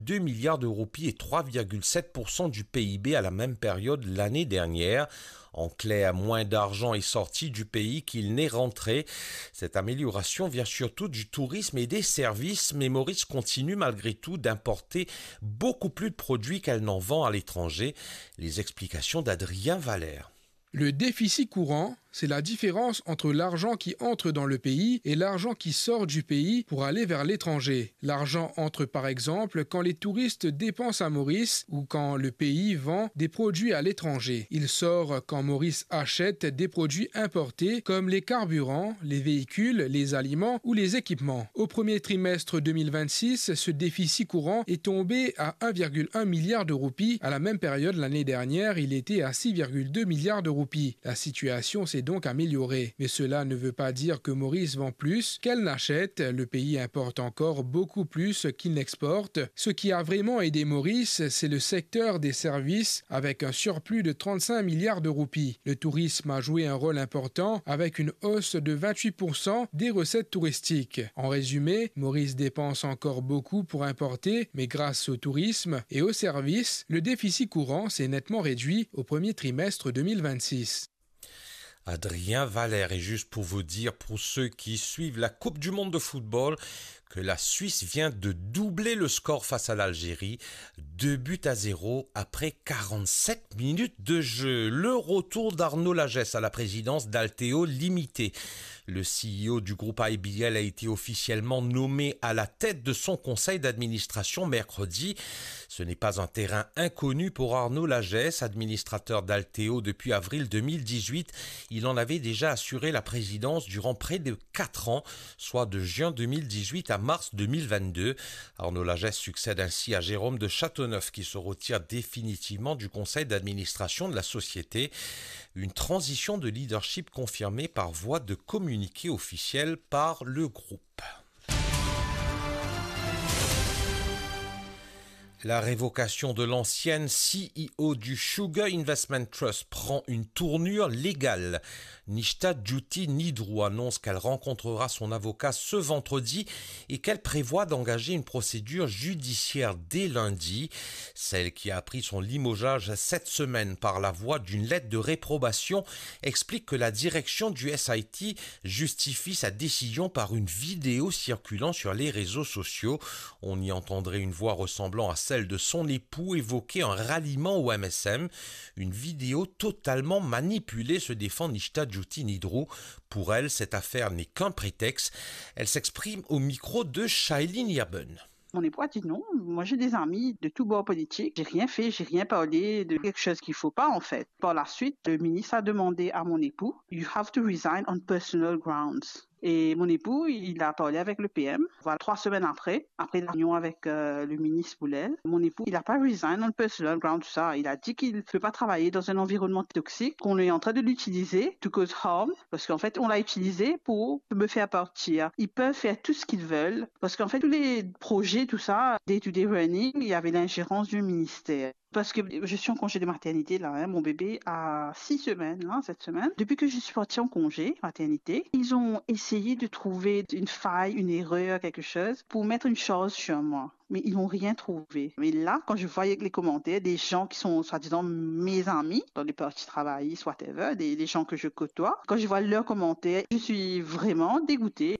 2 milliards de roupies et 3,7% du PIB à la même période l'année dernière. En clair, moins d'argent est sorti du pays qu'il n'est rentré. Cette amélioration vient surtout du tourisme et des services, mais Maurice continue malgré tout d'importer beaucoup plus de produits qu'elle n'en vend à l'étranger. Les explications d'Adrien Valère. Le déficit courant, c'est la différence entre l'argent qui entre dans le pays et l'argent qui sort du pays pour aller vers l'étranger. L'argent entre par exemple quand les touristes dépensent à Maurice ou quand le pays vend des produits à l'étranger. Il sort quand Maurice achète des produits importés comme les carburants, les véhicules, les aliments ou les équipements. Au premier trimestre 2026, ce déficit courant est tombé à 1,1 milliard de roupies. À la même période l'année dernière, il était à 6,2 milliards de roupies. La situation s'est donc améliorée. Mais cela ne veut pas dire que Maurice vend plus qu'elle n'achète. Le pays importe encore beaucoup plus qu'il n'exporte. Ce qui a vraiment aidé Maurice, c'est le secteur des services avec un surplus de 35 milliards de roupies. Le tourisme a joué un rôle important avec une hausse de 28% des recettes touristiques. En résumé, Maurice dépense encore beaucoup pour importer, mais grâce au tourisme et aux services, le déficit courant s'est nettement réduit au premier trimestre 2026. Adrien Valère, et juste pour vous dire, pour ceux qui suivent la Coupe du Monde de football, que la Suisse vient de doubler le score face à l'Algérie, 2-0 après 47 minutes de jeu. Le retour d'Arnaud Lagesse à la présidence d'Altéo Limité. Le CEO du groupe IBL a été officiellement nommé à la tête de son conseil d'administration mercredi. Ce n'est pas un terrain inconnu pour Arnaud Lagesse, administrateur d'Altéo depuis avril 2018. Il en avait déjà assuré la présidence durant près de 4 ans, soit de juin 2018 à mars 2022. Arnaud Lagesse succède ainsi à Jérôme de Châteauneuf qui se retire définitivement du conseil d'administration de la société. Une transition de leadership confirmée par voie de communiqué officiel par le groupe. La révocation de l'ancienne CEO du Sugar Investment Trust prend une tournure légale. Nishta Djuti Nidrou annonce qu'elle rencontrera son avocat ce vendredi et qu'elle prévoit d'engager une procédure judiciaire dès lundi. Celle qui a appris son limogeage cette semaine par la voie d'une lettre de réprobation explique que la direction du SIT justifie sa décision par une vidéo circulant sur les réseaux sociaux. On y entendrait une voix ressemblant à celle de son époux évoquer un ralliement au MSM. Une vidéo totalement manipulée, se défend Nishta Djuti Nidrou. Pour elle, cette affaire n'est qu'un prétexte. Elle s'exprime au micro de Shailene Yaben. Mon époux a dit non. Moi, j'ai des amis de tout bord politique. J'ai rien fait, j'ai rien parlé de quelque chose qu'il faut pas, en fait. Par la suite, le ministre a demandé à mon époux, "You have to resign on personal grounds." Et mon époux, il a parlé avec le PM. Voilà, 3 semaines après la réunion avec le ministre Boulel, mon époux, il n'a pas resign on personal grounds, tout ça. Il a dit qu'il ne peut pas travailler dans un environnement toxique, qu'on est en train de l'utiliser to cause harm, parce qu'en fait, on l'a utilisé pour me faire partir. Ils peuvent faire tout ce qu'ils veulent, parce qu'en fait, tous les projets, tout ça, day-to-day running, il y avait l'ingérence du ministère. Parce que je suis en congé de maternité, là, mon bébé a 6 semaines, là, cette semaine. Depuis que je suis partie en congé maternité, ils ont essayé de trouver une faille, une erreur, quelque chose, pour mettre une chose sur moi. Mais ils n'ont rien trouvé. Mais là, quand je voyais les commentaires des gens qui sont, soi-disant, mes amis, dans les partis travaillistes, whatever, des gens que je côtoie, quand je vois leurs commentaires, je suis vraiment dégoûtée.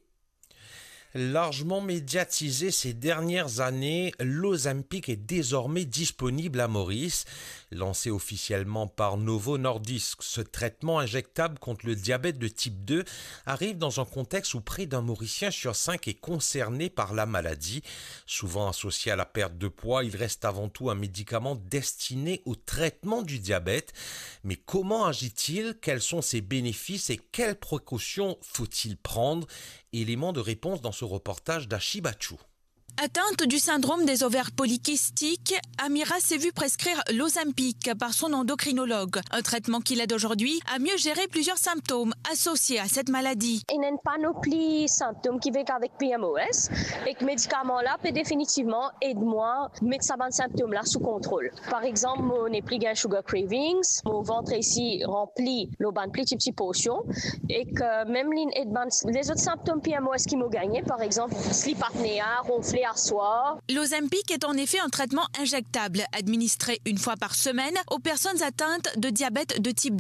Largement médiatisé ces dernières années, l'Ozempic est désormais disponible à Maurice. Lancé officiellement par Novo Nordisk, ce traitement injectable contre le diabète de type 2 arrive dans un contexte où près d'un Mauricien sur 5 est concerné par la maladie. Souvent associé à la perte de poids, il reste avant tout un médicament destiné au traitement du diabète. Mais comment agit-il? Quels sont ses bénéfices et quelles précautions faut-il prendre? Élément de réponse dans ce reportage d'Achibachou. Atteinte du syndrome des ovaires polykystiques, Amira s'est vue prescrire l'Ozempic par son endocrinologue, un traitement qui l'aide aujourd'hui à mieux gérer plusieurs symptômes associés à cette maladie. Il y a une panoplie de symptômes qui viennent avec PMOS et ce médicament-là peut définitivement aider moi à mettre ces symptômes-là sous contrôle. Par exemple, mon éprigant sugar cravings, mon ventre ici rempli l'eau petite potion et que même les autres symptômes PMOS qui m'ont gagné, par exemple sleep apnea, ronfler aller asseoir. L'Ozempic est en effet un traitement injectable, administré une fois par semaine aux personnes atteintes de diabète de type